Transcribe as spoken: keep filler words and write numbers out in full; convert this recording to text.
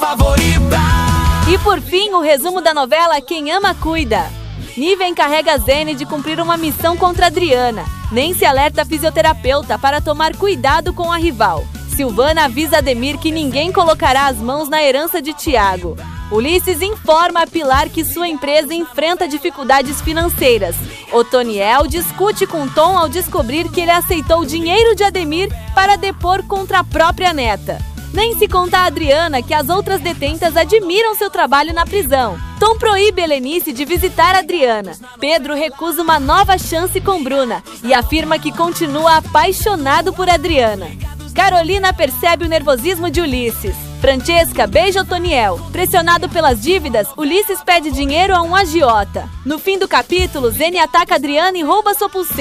favorita. E por fim, o resumo da novela Quem Ama Cuida. Nive encarrega Zene de cumprir uma missão contra Adriana. Nancy alerta a fisioterapeuta para tomar cuidado com a rival. Silvana avisa Ademir que ninguém colocará as mãos na herança de Tiago. Ulisses informa a Pilar que sua empresa enfrenta dificuldades financeiras. Otoniel discute com Tom ao descobrir que ele aceitou o dinheiro de Ademir para depor contra a própria neta. Nancy conta a Adriana que as outras detentas admiram seu trabalho na prisão. Tom proíbe Helenice de visitar Adriana. Pedro recusa uma nova chance com Bruna e afirma que continua apaixonado por Adriana. Carolina percebe o nervosismo de Ulisses. Francesca beija Otoniel. Pressionado pelas dívidas, Ulisses pede dinheiro a um agiota. No fim do capítulo, Zene ataca Adriana e rouba sua pulseira.